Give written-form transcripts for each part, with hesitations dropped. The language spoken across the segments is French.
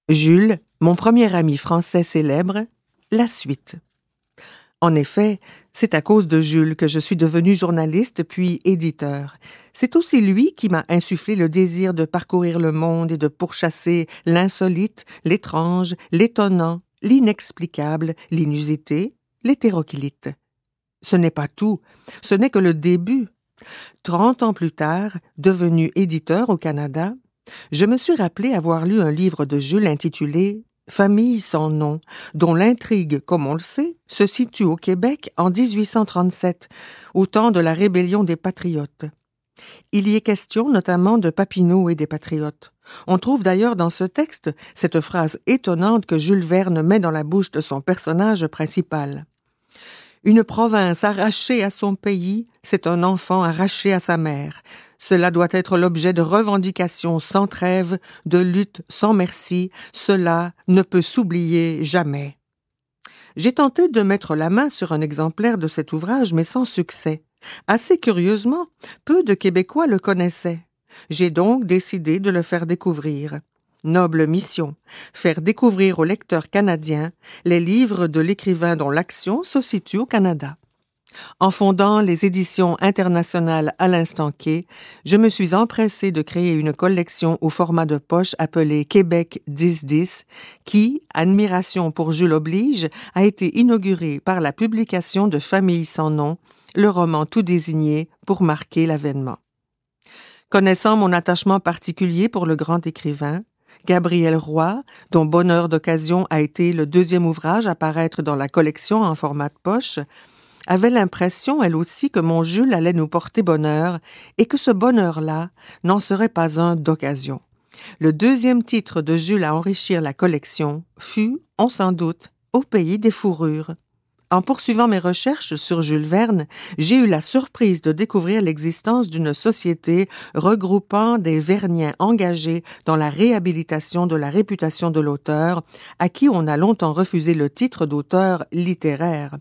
Jules, mon premier ami français célèbre, la suite. En effet, c'est à cause de Jules que je suis devenu journaliste puis éditeur. C'est aussi lui qui m'a insufflé le désir de parcourir le monde et de pourchasser l'insolite, l'étrange, l'étonnant, l'inexplicable, l'inusité, l'hétéroclite. Ce n'est pas tout, ce n'est que le début. 30 ans plus tard, devenu éditeur au Canada, je me suis rappelé avoir lu un livre de Jules intitulé « Famille sans nom », dont l'intrigue, comme on le sait, se situe au Québec en 1837, au temps de la rébellion des Patriotes. Il y est question notamment de Papineau et des Patriotes. On trouve d'ailleurs dans ce texte cette phrase étonnante que Jules Verne met dans la bouche de son personnage principal. Une province arrachée à son pays, c'est un enfant arraché à sa mère. Cela doit être l'objet de revendications sans trêve, de luttes sans merci. Cela ne peut s'oublier jamais. J'ai tenté de mettre la main sur un exemplaire de cet ouvrage, mais sans succès. Assez curieusement, peu de Québécois le connaissaient. J'ai donc décidé de le faire découvrir. Noble mission, faire découvrir aux lecteurs canadiens les livres de l'écrivain dont l'action se situe au Canada. En fondant les éditions internationales à l'instant Quai, je me suis empressé de créer une collection au format de poche appelée Québec 1010 qui, admiration pour Jules oblige, a été inaugurée par la publication de Famille sans nom, le roman tout désigné pour marquer l'avènement. Connaissant mon attachement particulier pour le grand écrivain, Gabrielle Roy, dont Bonheur d'occasion a été le deuxième ouvrage à paraître dans la collection en format de poche, avait l'impression, elle aussi, que mon Jules allait nous porter bonheur et que ce bonheur-là n'en serait pas un d'occasion. Le deuxième titre de Jules à enrichir la collection fut, on s'en doute, Au pays des fourrures. En poursuivant mes recherches sur Jules Verne, j'ai eu la surprise de découvrir l'existence d'une société regroupant des Verniens engagés dans la réhabilitation de la réputation de l'auteur, à qui on a longtemps refusé le titre d'auteur littéraire.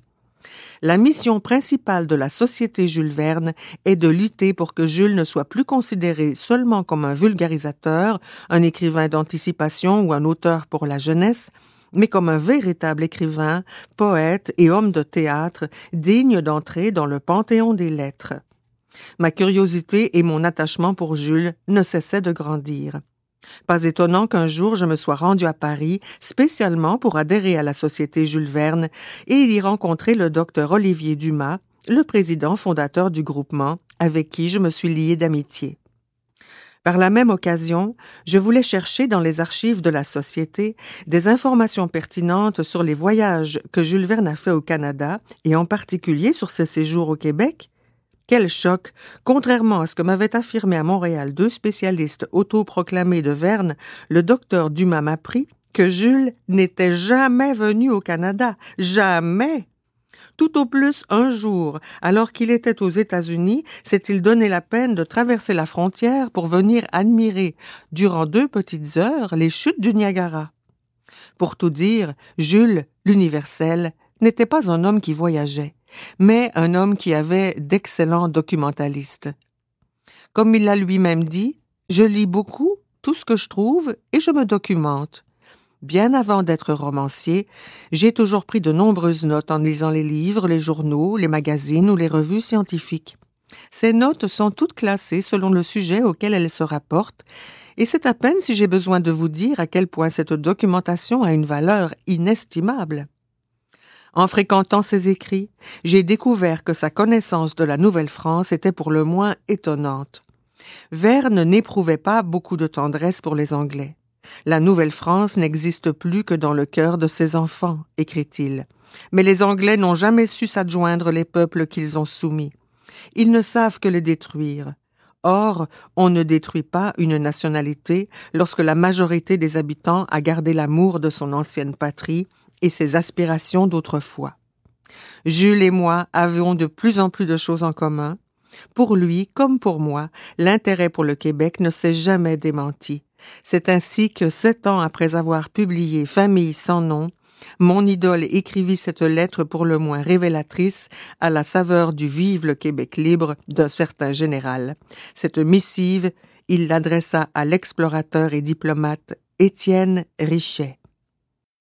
La mission principale de la Société Jules Verne est de lutter pour que Jules ne soit plus considéré seulement comme un vulgarisateur, un écrivain d'anticipation ou un auteur pour la jeunesse, mais comme un véritable écrivain, poète et homme de théâtre digne d'entrer dans le panthéon des lettres. Ma curiosité et mon attachement pour Jules ne cessaient de grandir. Pas étonnant qu'un jour je me sois rendu à Paris spécialement pour adhérer à la Société Jules Verne et y rencontrer le docteur Olivier Dumas, le président fondateur du groupement, avec qui je me suis lié d'amitié. Par la même occasion, je voulais chercher dans les archives de la Société des informations pertinentes sur les voyages que Jules Verne a fait au Canada et en particulier sur ses séjours au Québec. Quel choc! Contrairement à ce que m'avaient affirmé à Montréal 2 spécialistes autoproclamés de Verne, le docteur Dumas m'apprit que Jules n'était jamais venu au Canada. Jamais! Tout au plus un jour, alors qu'il était aux États-Unis, s'est-il donné la peine de traverser la frontière pour venir admirer, durant 2 petites heures, les chutes du Niagara. Pour tout dire, Jules, l'universel, n'était pas un homme qui voyageait, mais un homme qui avait d'excellents documentalistes. Comme il l'a lui-même dit, « Je lis beaucoup, tout ce que je trouve, et je me documente. » Bien avant d'être romancier, j'ai toujours pris de nombreuses notes en lisant les livres, les journaux, les magazines ou les revues scientifiques. Ces notes sont toutes classées selon le sujet auquel elles se rapportent, et c'est à peine si j'ai besoin de vous dire à quel point cette documentation a une valeur inestimable. En fréquentant ses écrits, j'ai découvert que sa connaissance de la Nouvelle-France était pour le moins étonnante. Verne n'éprouvait pas beaucoup de tendresse pour les Anglais. La Nouvelle-France n'existe plus que dans le cœur de ses enfants, écrit-il. Mais les Anglais n'ont jamais su s'adjoindre les peuples qu'ils ont soumis. Ils ne savent que les détruire. Or, on ne détruit pas une nationalité lorsque la majorité des habitants a gardé l'amour de son ancienne patrie et ses aspirations d'autrefois. Jules et moi avions de plus en plus de choses en commun. Pour lui, comme pour moi, l'intérêt pour le Québec ne s'est jamais démenti. C'est ainsi que 7 ans après avoir publié Famille sans nom, mon idole écrivit cette lettre pour le moins révélatrice à la saveur du Vive le Québec libre d'un certain général. Cette missive, il l'adressa à l'explorateur et diplomate Étienne Richet.